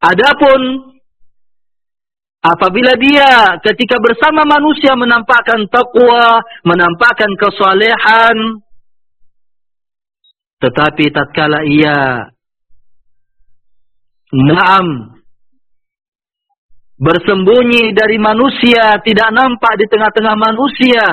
Adapun apabila dia ketika bersama manusia menampakkan taqwa, menampakkan kesalehan, tetapi tatkala ia bersembunyi dari manusia, tidak nampak di tengah-tengah manusia,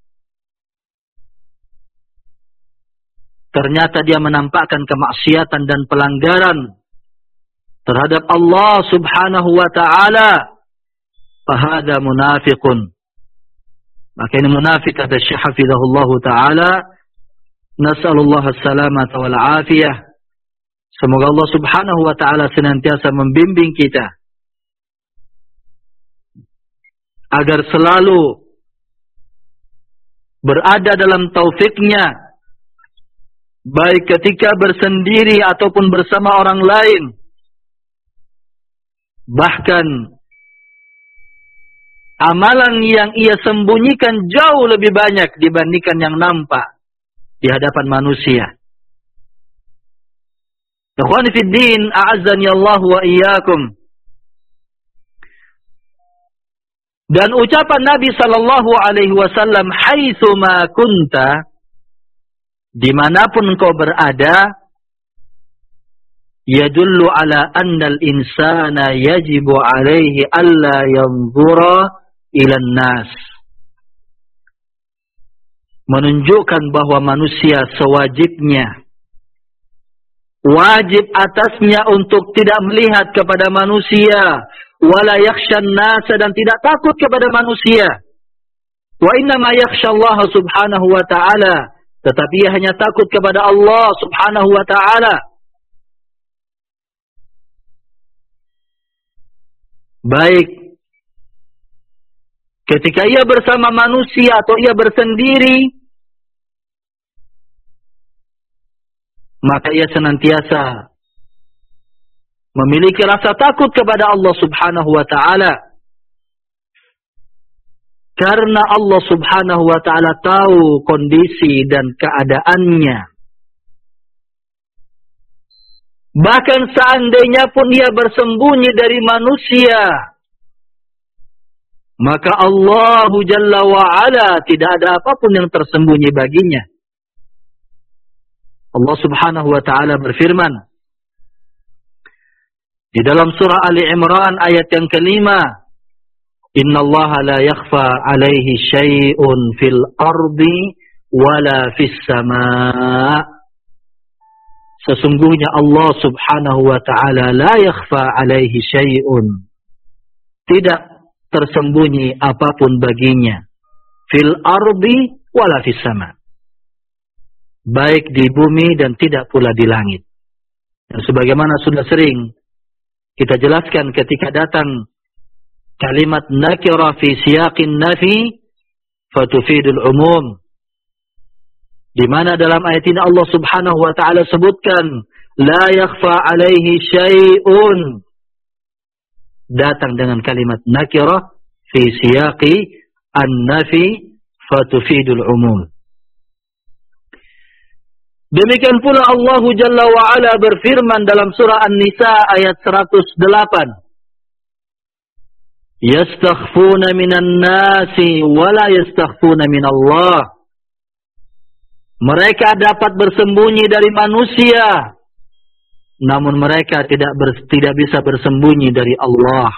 ternyata dia menampakkan kemaksiatan dan pelanggaran terhadap Allah subhanahu wa ta'ala, fahada munafiqun. Maka ini munafik, kata Syekh hafizahullah ta'ala. Nas'alullah as-salamata wal afiyah. Semoga Allah subhanahu wa ta'ala senantiasa membimbing kita agar selalu berada dalam taufiknya, baik ketika bersendiri ataupun bersama orang lain. Bahkan amalan yang ia sembunyikan jauh lebih banyak dibandingkan yang nampak di hadapan manusia. Ikhwani fid din, a'azzani Allah wa iyyakum. Dan ucapan Nabi sallallahu alaihi wasallam, haitsu ma kunta, dimanapun engkau berada, yadullu ala anna al-insana yajibu alaihi alla yanzura ilan nas. Menunjukkan bahwa manusia sewajibnya, wajib atasnya untuk tidak melihat kepada manusia, wala yakhshan nasa, dan tidak takut kepada manusia. Wa inna ma yakhsha Allah subhanahu wa ta'ala, tetapi ia hanya takut kepada Allah subhanahu wa ta'ala. Baik ketika ia bersama manusia atau ia bersendiri, maka ia senantiasa memiliki rasa takut kepada Allah subhanahu wa ta'ala. Karena Allah subhanahu wa ta'ala tahu kondisi dan keadaannya. Bahkan seandainya pun ia bersembunyi dari manusia, maka Allah Jalla wa'ala tidak ada apapun yang tersembunyi baginya. Allah subhanahu wa ta'ala berfirman di dalam surah Ali Imran ayat yang kelima, Inna Allah la yakhfa alaihi syai'un fil ardi wala fis sama'. Sesungguhnya Allah subhanahu wa ta'ala la yakhfa alaihi syai'un, tidak tersembunyi apapun baginya, fil ardi wala fis sama', baik di bumi dan tidak pula di langit. Dan sebagaimana sudah sering kita jelaskan ketika datang kalimat nakirah fi siyaqin nafi fatufidul umum, di mana dalam ayat ini Allah subhanahu wa ta'ala sebutkan la yakhfa alaihi syai'un, datang dengan kalimat nakirah fi siyaqi an-nafi fatufidul umum. Demikian pula Allah Jalla wa'ala berfirman dalam surah An-Nisa ayat 108. Yastakhfuna minan nasi wa la yastakhfuna minallah. Mereka dapat bersembunyi dari manusia, namun mereka tidak bisa bersembunyi dari Allah.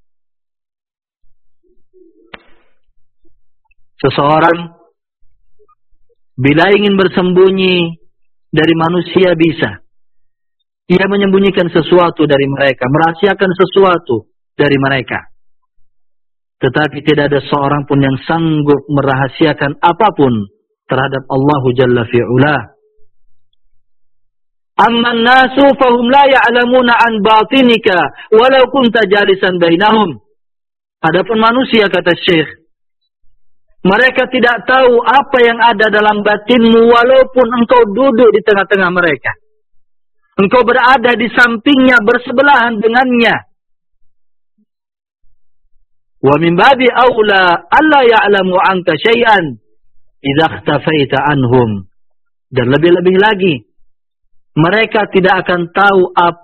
Seseorang bila ingin bersembunyi dari manusia bisa. Ia menyembunyikan sesuatu dari mereka, merahasiakan sesuatu dari mereka. Tetapi tidak ada seorang pun yang sanggup merahasiakan apapun terhadap Allah Jalla fi'ula. Amman nasu fahum la ya'lamuna an batinika walau kunta jalisan bainahum. Adapun manusia, kata Syekh, mereka tidak tahu apa yang ada dalam batinmu walaupun engkau duduk di tengah-tengah mereka. Engkau berada di sampingnya, bersebelahan dengannya. Wa min babi aula alla ya'lamu anka syai'an idza ikhtafaita anhum. Dan lebih-lebih lagi, mereka tidak akan tahu apa